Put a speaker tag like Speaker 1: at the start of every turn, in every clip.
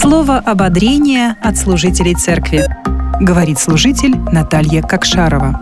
Speaker 1: Слово ободрения от служителей церкви. Говорит служитель Наталья Кокшарова.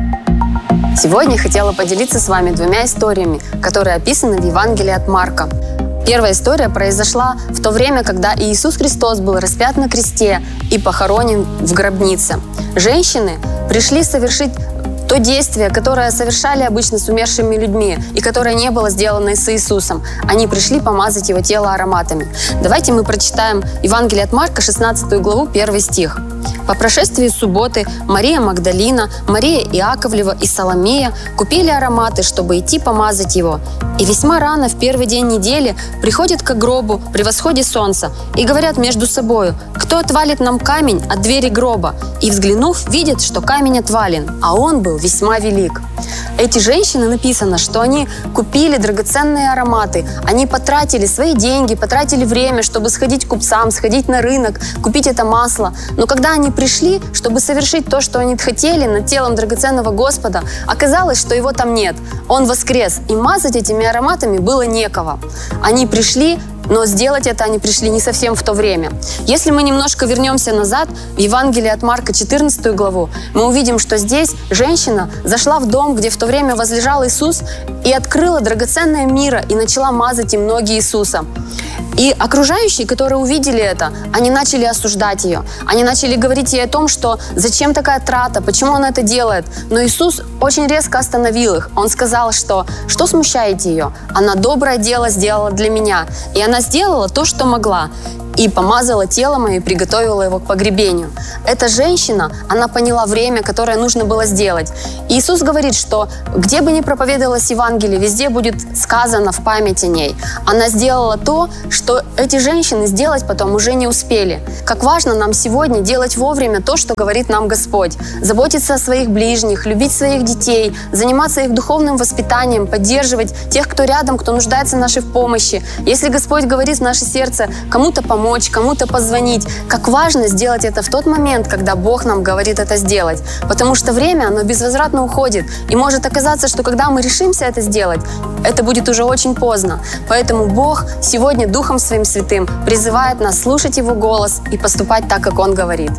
Speaker 2: Сегодня хотела поделиться с вами двумя историями, которые описаны в Евангелии от Марка. Первая история произошла в то время, когда Иисус Христос был распят на кресте и похоронен в гробнице. Женщины пришли совершить то действие, которое совершали обычно с умершими людьми и которое не было сделано с Иисусом. Они пришли помазать его тело ароматами. Давайте мы прочитаем Евангелие от Марка, 16 главу, 1 стих. «По прошествии субботы Мария Магдалина, Мария Иаковлева и Соломея купили ароматы, чтобы идти помазать его. И весьма рано, в первый день недели, приходят к гробу при восходе солнца и говорят между собою: кто отвалит нам камень от двери гроба? И, взглянув, видят, что камень отвален, а он был весьма велик». Эти женщины, написано, что они купили драгоценные ароматы, они потратили свои деньги, потратили время, чтобы сходить к купцам, сходить на рынок, купить это масло. Но когда они пришли, чтобы совершить то, что они хотели над телом драгоценного Господа, оказалось, что его там нет. Он воскрес, и мазать этими ароматами было некого. Они пришли, но сделать это они пришли не совсем в то время. Если мы немножко вернемся назад, в Евангелии от Марка, 14 главу, мы увидим, что здесь женщина зашла в дом, где в то время возлежал Иисус, и открыла драгоценное мира и начала мазать им ноги Иисуса. И окружающие, которые увидели это, они начали осуждать ее. Они начали говорить ей о том, что зачем такая трата, почему она это делает. Но Иисус очень резко остановил их. Он сказал, что смущаете ее? Она доброе дело сделала для меня. И она сделала то, что могла. И помазала тело мое и приготовила его к погребению. Эта женщина, она поняла время, которое нужно было сделать. И Иисус говорит, что где бы ни проповедовалось Евангелие, везде будет сказано в память о ней. Она сделала то, что эти женщины сделать потом уже не успели. Как важно нам сегодня делать вовремя то, что говорит нам Господь. Заботиться о своих ближних, любить своих детей, заниматься их духовным воспитанием, поддерживать тех, кто рядом, кто нуждается в нашей помощи. Если Господь говорит в наше сердце кому-то помочь, кому-то позвонить. Как важно сделать это в тот момент, когда Бог нам говорит это сделать. Потому что время, оно безвозвратно уходит. И может оказаться, что когда мы решимся это сделать, это будет уже очень поздно. Поэтому Бог сегодня Духом Своим Святым призывает нас слушать Его голос и поступать так, как Он говорит.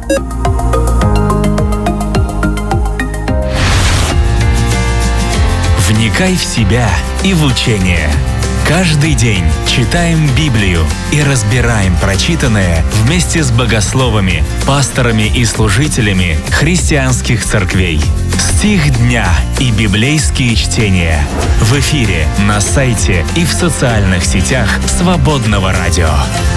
Speaker 3: Вникай в себя и в учение. Каждый день читаем Библию и разбираем прочитанное вместе с богословами, пасторами и служителями христианских церквей. Стих дня и библейские чтения в эфире, на сайте и в социальных сетях Свободного радио.